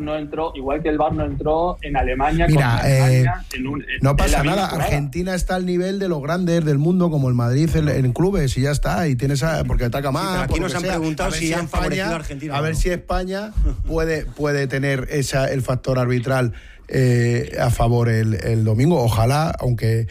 no entró, igual que el VAR no entró en Alemania. Mira, Alemania, no pasa nada. Argentina está al nivel de los grandes del mundo, como el Madrid en clubes, y ya está. Y tienes porque ataca más. Sí, aquí nos han preguntado si han favorecido a Argentina. A ver si España puede tener el factor arbitral a favor el domingo. Ojalá, aunque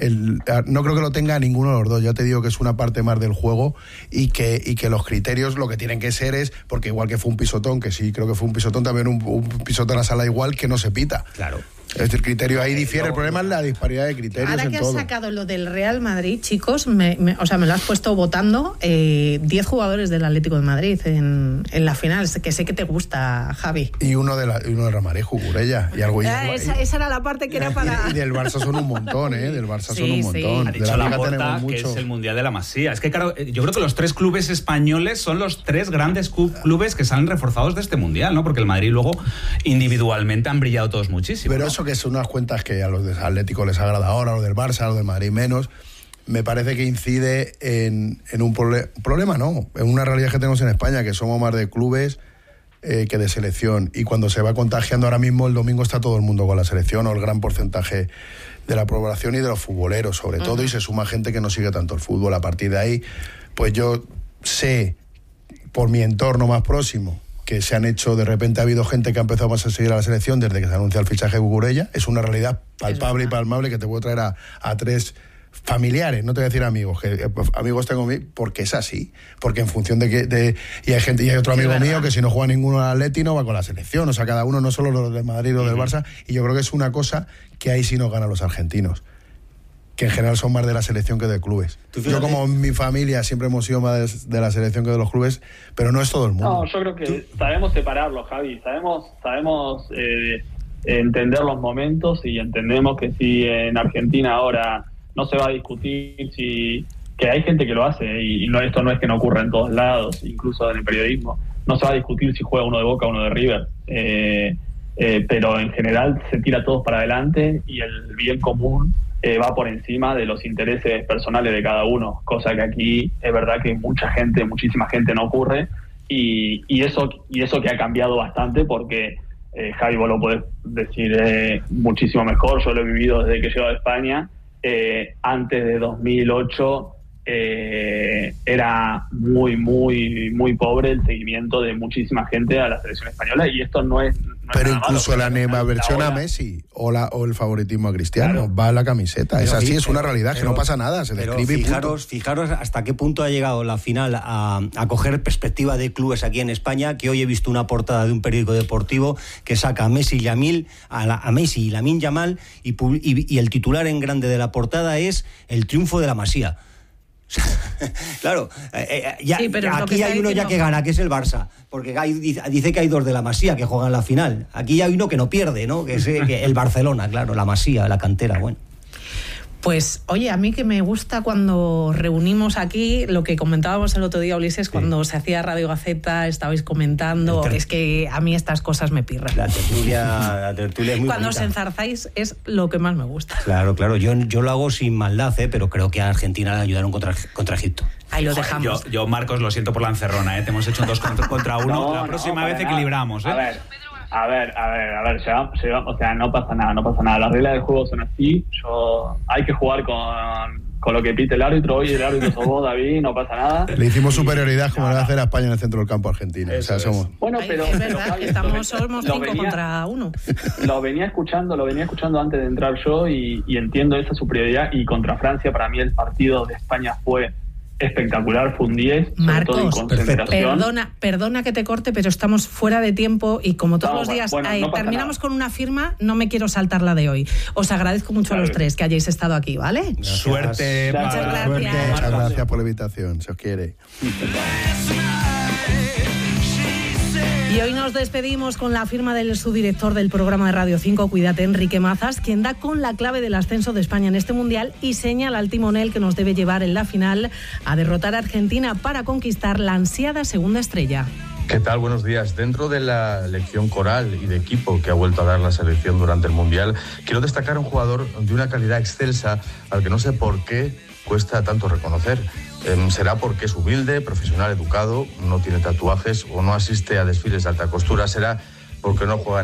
no creo que lo tenga ninguno de los dos. Ya te digo que es una parte más del juego y que los criterios lo que tienen que ser es, porque igual que fue un pisotón, que sí creo que fue un pisotón, también un pisotón a sala igual, que no se pita. Claro. Es el criterio ahí difiere. El problema es la disparidad de criterios. Ahora que has sacado lo del Real Madrid, chicos, me lo has puesto votando 10 jugadores del Atlético de Madrid en la final, que sé que te gusta, Javi. Y uno de Real Madrid, Cucurella. Y algo esa era la parte que era para... Y del Barça son un montón, Del Barça son un montón. Ha dicho Laporta que es el Mundial de la Masía. Es que, claro, yo creo que los 3 clubes españoles son los 3 grandes clubes que salen reforzados de este Mundial, ¿no? Porque el Madrid luego, individualmente, han brillado todos muchísimo. Pero ¿no? eso que son unas cuentas que a los del Atlético les agrada ahora, a los del Barça, a los del Madrid menos, me parece que incide en un problema, ¿no? En una realidad que tenemos en España, que somos más de clubes que de selección. Y cuando se va contagiando ahora mismo, el domingo está todo el mundo con la selección, o el gran porcentaje de la población y de los futboleros, sobre todo, y se suma gente que no sigue tanto el fútbol. A partir de ahí, pues yo sé, por mi entorno más próximo, que se han hecho, de repente ha habido gente que ha empezado más a seguir a la selección desde que se anuncia el fichaje de Cucurella. Es una realidad palpable y palmable que te puedo traer a 3 familiares, no te voy a decir amigos, que amigos tengo porque es así, porque en función de que y hay otro amigo mío que si no juega ninguno al Atleti no va con la selección, o sea, cada uno, no solo los del Madrid o del Barça, y yo creo que es una cosa que ahí sí nos ganan los argentinos, que en general son más de la selección que de clubes. Yo, como mi familia, siempre hemos sido más de la selección que de los clubes, pero no es todo el mundo. No, yo creo que sabemos separarlo, Javi. Sabemos entender los momentos, y entendemos que si en Argentina ahora no se va a discutir que hay gente que lo hace, y no, esto no es que no ocurra en todos lados, incluso en el periodismo, no se va a discutir si juega uno de Boca o uno de River, pero en general se tira todos para adelante y el bien común va por encima de los intereses personales de cada uno, cosa que aquí es verdad que muchísima gente no ocurre, y eso que ha cambiado bastante, porque Javi, vos lo podés decir muchísimo mejor, yo lo he vivido desde que llego a España. Antes de 2008 era muy, muy, muy pobre el seguimiento de muchísima gente a la selección española, y esto no es pero incluso la versión a Messi o el favoritismo a Cristiano, claro, va a la camiseta. Es así, es una realidad, que no pasa nada, se describe y punto. Fijaros hasta qué punto ha llegado la final a coger perspectiva de clubes aquí en España, que hoy he visto una portada de un periódico deportivo que saca a Messi y Yamil, a Messi y Lamine Yamal, y el titular en grande de la portada es el triunfo de la Masía. Claro, aquí hay uno ya que gana, que es el Barça, porque dice que hay 2 de la Masía que juegan la final. Aquí hay uno que no pierde, ¿no? Que es el Barcelona, claro, la Masía, la cantera, bueno. Pues, oye, a mí que me gusta cuando reunimos aquí, lo que comentábamos el otro día, Ulises, cuando se hacía Radio Gaceta, estabais comentando, es que a mí estas cosas me pirran. La tertulia es muy cuando bonita. os enzarzáis es lo que más me gusta. Claro, yo lo hago sin maldad, pero creo que a Argentina le ayudaron contra Egipto. Ahí lo dejamos. Yo, Marcos, lo siento por la encerrona, Te hemos hecho un 2 contra 1. La próxima vez equilibramos, A ver, o sea, no pasa nada. Las reglas del juego son así. Hay que jugar con lo que pite el árbitro. Hoy el árbitro sos vos, David, no pasa nada. Le hicimos superioridad como le va a hacer a España en el centro del campo argentino. O sea, somos... Bueno, pero es verdad que somos 5 contra 1. Lo venía escuchando antes de entrar yo, y entiendo esa superioridad. Y contra Francia, para mí el partido de España fue espectacular, fue un 10, Marcos, sobre todo en concentración. Perdona que te corte, pero estamos fuera de tiempo y como todos los días terminamos con una firma, no me quiero saltar la de hoy. Os agradezco mucho a los 3 que hayáis estado aquí, ¿vale? Gracias. Suerte. Muchas gracias. Muchas gracias por la invitación, se os quiere. Y hoy nos despedimos con la firma del subdirector del programa de Radio 5, Cuídate, Enrique Mazas, quien da con la clave del ascenso de España en este Mundial y señala al timonel que nos debe llevar en la final a derrotar a Argentina para conquistar la ansiada segunda estrella. ¿Qué tal? Buenos días. Dentro de la lección coral y de equipo que ha vuelto a dar la selección durante el Mundial, quiero destacar a un jugador de una calidad excelsa al que no sé por qué cuesta tanto reconocer. Será porque es humilde, profesional, educado, no tiene tatuajes o no asiste a desfiles de alta costura. Será porque no juega